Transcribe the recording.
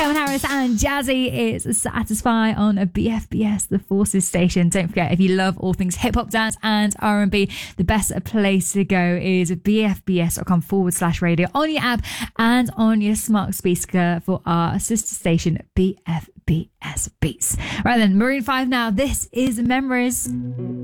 Calvin Harris and Jazzy is Satisfy on a BFBS, the Forces station. Don't forget, if you love all things hip hop, dance and R&B, the best place to go is bfbs.com/radio on your app and on your smart speaker for our sister station BFBS Beats. Right then, Maroon 5 now. This is Memories.